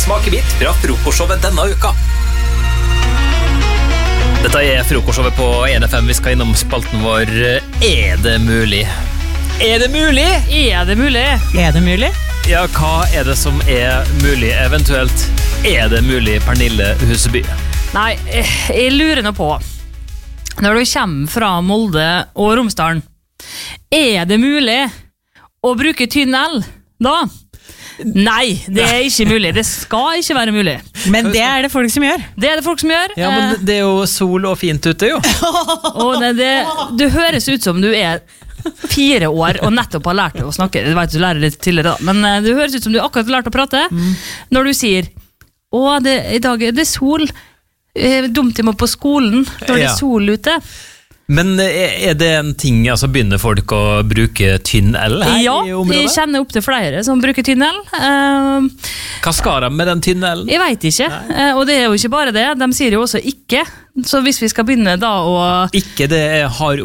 smakebit fra frokostshowet denne uka. Dette frokostshowet på 1FM. Vi skal innom spalten vår Er det mulig? Er det mulig? Er det mulig? Er det mulig? Ja, hva det som mulig? Eventuelt det mulig, Pernille Huseby? Nei, jeg lurer nå på når du kommer fra Molde og Romsdalen, det mulig å bruke tynn L da? Nei, det ikke mulig. Det skal ikke være mulig. Men det det folk som gjør. Det det folk som gjør. Ja, men det jo sol og fint ute, jo. Og du høres ut som du 4 år og nettopp har lært å snakke. Jeg vet du lærer litt tidligere da, men du høres ut som du akkurat har lært å prate. Når du sier, i dag det sol, dumt jeg må på skolen når det sol ute. Men det en ting, altså begynner folk å bruke tynn L her i området? Ja, jeg kjenner opp til flere som bruker tynn L. Hva skal de med den tynne L? Jeg vet ikke, og det jo ikke bare det. De sier jo også ikke, så hvis vi skal begynne da å... Ikke det har